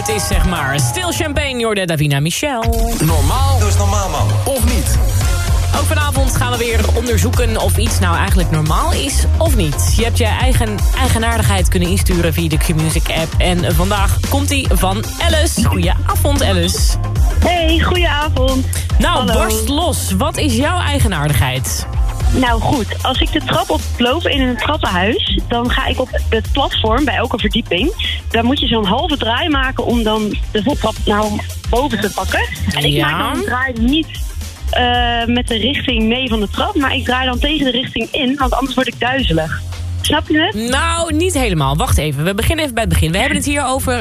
het is, zeg maar. Stil Champagne, hoorde Davina Michel. Normaal? Doe eens normaal, man. Of niet? Ook vanavond gaan we weer onderzoeken of iets nou eigenlijk normaal is of niet. Je hebt je eigenaardigheid kunnen insturen via de Q-Music app. En vandaag komt die van Alice. Goedenavond, Alice. Hey, goedenavond. Nou, Hallo. borst los. Wat is jouw eigenaardigheid? Nou goed, als ik de trap oploop in een trappenhuis, dan ga ik op het platform bij elke verdieping. Dan moet je zo'n halve draai maken om dan de voltrap naar boven te pakken. En ik maak dan een draai niet met de richting mee van de trap, maar ik draai dan tegen de richting in, want anders word ik duizelig. Snap je het? Nou, niet helemaal. Wacht even. We beginnen even bij het begin. We hebben het hier over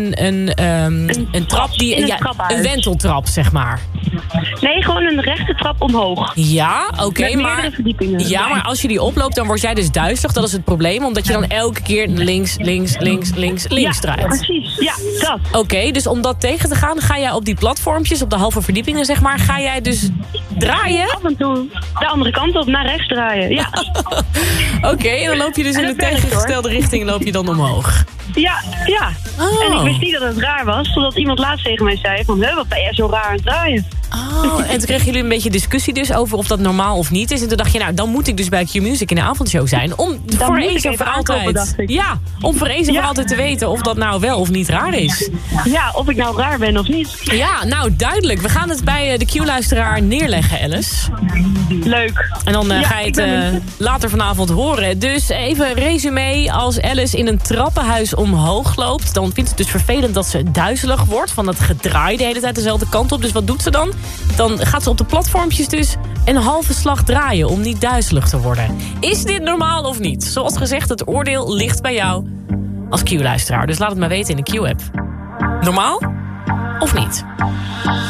een trap die een wenteltrap, zeg maar. Nee, gewoon een rechte trap omhoog. Ja, oké, Met meerdere verdiepingen. Ja, maar als je die oploopt, dan word jij dus duizelig. Dat is het probleem, omdat je dan elke keer links draait. Precies. Ja, dat. Oké, dus om dat tegen te gaan, ga jij op die platformpjes, op de halve verdiepingen, zeg maar, ga jij dus draaien? Af en toe de andere kant op, naar rechts draaien. Ja. Oké, en dan loop je dus in de tegengestelde richting loop je dan omhoog. Ja. Oh. En ik wist niet dat het raar was, totdat iemand laatst tegen mij zei van, wat ben jij zo raar aan het draaien? Oh, en toen kregen jullie een beetje discussie dus over of dat normaal of niet is. En toen dacht je, nou, dan moet ik dus bij Q-Music in de avondshow zijn. Om voor eens en voor altijd. Ja, om voor eens en voor altijd te weten of dat nou wel of niet raar is. Ja, of ik nou raar ben of niet. Ja, nou, duidelijk. We gaan het bij de Q-luisteraar neerleggen, Alice. Leuk. En dan ga je het later vanavond horen. Dus even resume. Als Alice in een trappenhuis omhoog loopt, dan vindt het dus vervelend dat ze duizelig wordt. Van het gedraai de hele tijd dezelfde kant op. Dus wat doet ze dan? Dan gaat ze op de platformpjes dus een halve slag draaien om niet duizelig te worden. Is dit normaal of niet? Zoals gezegd, het oordeel ligt bij jou als Q-luisteraar. Dus laat het maar weten in de Q-app. Normaal of niet?